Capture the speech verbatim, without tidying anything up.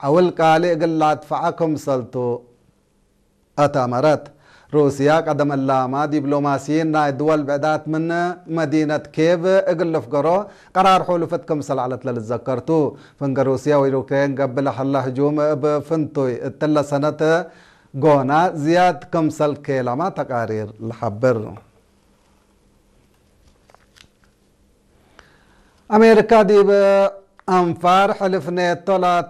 أول قالي قلت فعكم سلطو أتامرت روسيا قدم اللامة دبلوماسيين الدول بعدات من مدينة كيف اقلف قرو قرار حلفتكم سلعلت للذكرتو فنق روسيا ويوكرين قبل حل هجوم بفنتوي التلا سنة قونا زياد كمسل كيلما تقارير الحبر أمريكا دي بأنفار حلف نيتو